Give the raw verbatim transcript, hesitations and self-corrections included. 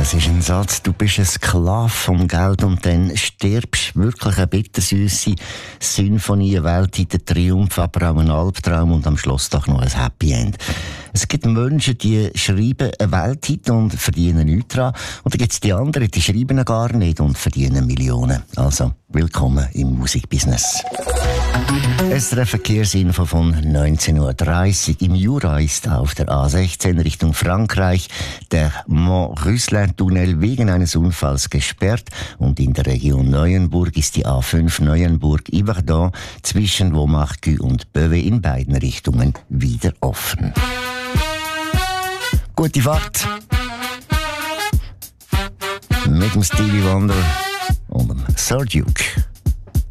Das ist ein Satz, du bist ein Sklave vom Geld und dann stirbst. Wirklich eine bittersüße Sinfonie, ein weltweiter Triumph, aber auch ein Albtraum und am Schluss doch noch ein Happy End. Es gibt Menschen, die schreiben einen Welthit und verdienen nichts dran. Und dann gibt es die anderen, die schreiben ihn gar nicht und verdienen Millionen. Also, willkommen im Musikbusiness. Es ist eine Verkehrsinfo von neunzehn Uhr dreißig. Im Jura ist auf der A sechzehn Richtung Frankreich der Mont-Rüsslin-Tunnel wegen eines Unfalls gesperrt und in der Region Neuenburg ist die A fünf Neuenburg-Yverdon zwischen Vaumarcus und Beuve in beiden Richtungen wieder offen. Gute Fahrt mit dem Stevie Wonder und dem Sir Duke.